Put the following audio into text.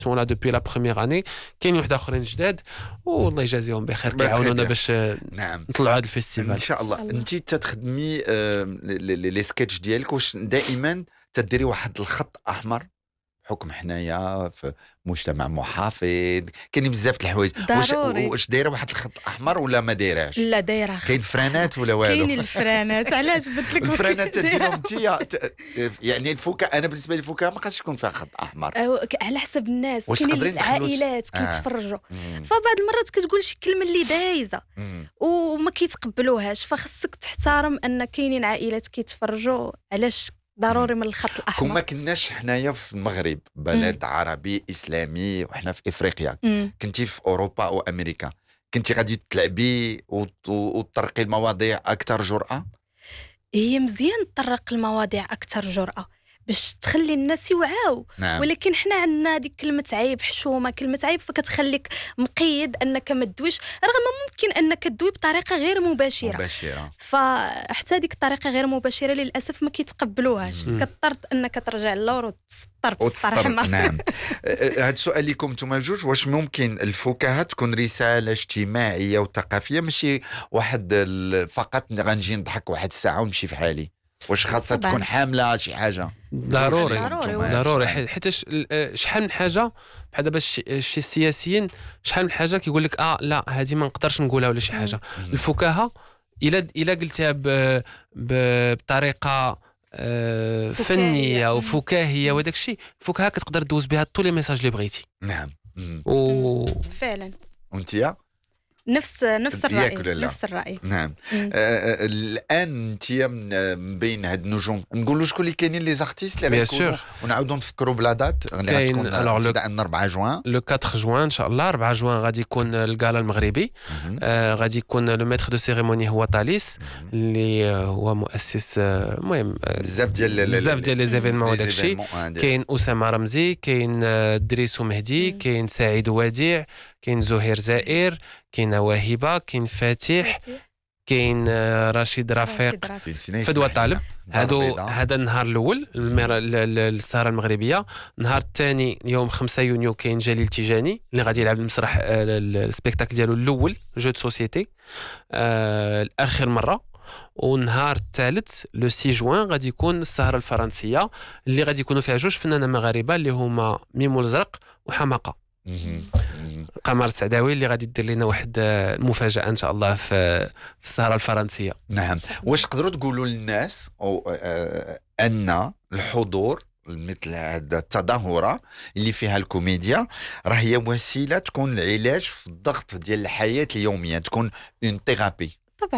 sont là depuis la première année. كاين واحد اخرين جداد والله يجازيهم بخير كيعاونونا باش نعم نطلعوا هذا الفيستيفال ان شاء الله. انت تتخدمي لي سكتش ديالك واش دائما تديري واحد الخط احمر حكم حنايا في مجتمع محافظ كاين بزاف د الحوايج واش دايره واحد الخط احمر ولا ما دايراش؟ لا دايره كاين فرانات ولا والو؟ كاين الفرانات علاش بدت لك الفرانات تديرهم انت يعني الفكاهه انا بالنسبه لي الفكاهه ما خاصش يكون فيها خط احمر على حسب الناس واش كاين تقدرين تدخلوا العائلات كيتفرجوا فبعض المرات كتقول شي كلمه اللي دايزه وما كيتقبلوهاش فخصك تحترم ان كاينين عائلات كيتفرجوا علاش ضروري من الخط الاحمر. كون ما كناش حنايا في المغرب بلد عربي اسلامي وحنا في افريقيا كنتي في اوروبا او امريكا كنتي غادي تلعبي وتطرقي المواضيع اكثر جرأة؟ هي مزيان تطرق المواضيع اكثر جرأة باش تخلي الناس يوعاو. نعم. ولكن حنا عندنا ديك كلمه عيب حشومه كلمه عيب فكتخليك مقيد انك ما تدويش رغم ممكن انك تدوي بطريقه غير مباشره فحتى ديك الطريقه غير مباشره للاسف ما كيتقبلوهاش كضطر انك ترجع للور وتسطر بالصراحه. نعم. هذا السؤال لكم نتوما جوج واش ممكن الفكاهه تكون رساله اجتماعيه وثقافيه ماشي واحد فقط غنجي نضحك واحد الساعه ونمشي في حالي واش خاصها تكون حامله شي حاجه؟ ضروري حيت شحال من حاجه بحال دابا شي السياسيين شحال من حاجه كيقول لك لا هذه ما نقدرش نقولها ولا شي حاجه. الفكاهه الا قلتها بطريقه فنيه وفكاهيه وداك الشيء الفكاهه كتقدر دوز بها طول لي ميساج اللي بغيتي. نعم فعلا. وانتيا نفس الرأي. نعم. الان انت من بين هاد النجوم نقولوا شكون اللي كاينين لي زارتيست اللي غيكونوا ونعاودوا نفكروا بلا دات اللي غتكون ابتداء 4 جوان لو 4 جوان ان شاء الله. 4 جوان غادي يكون الكالا المغربي. غادي يكون لو ميتر دو سيريموني هو طاليس اللي هو مؤسس المهم بزاف ديال لي زيفينمون وداك الشيء. كاين اسامه رمزي كاين دريس مهدي كاين سعيد وديع كاين زهير زائر كاين وهبه كاين فاتح كاين رشيد رفيق فدوى طالب. هذا النهار الاول للسهره المغربيه. النهار الثاني يوم 5 يونيو كاين جليل تيجاني اللي غادي يلعب المسرح السبيكتاكل ديالو الاول جو دو سوسيتي اخر مره. والنهار الثالث لو 6 جوان غادي يكون السهره الفرنسيه اللي غادي يكونوا فيها جوج فنانه مغاربه اللي هما ميمو الزرق وحماقه. قمر السعداوي اللي غادي دير لنا واحد المفاجاه ان شاء الله في السهره الفرنسيه. نعم. واش تقدروا تقولوا للناس ان الحضور مثل هذا التظاهره اللي فيها الكوميديا راه هي وسيله تكون العلاج في الضغط ديال الحياه اليوميه تكون اون ثيرابي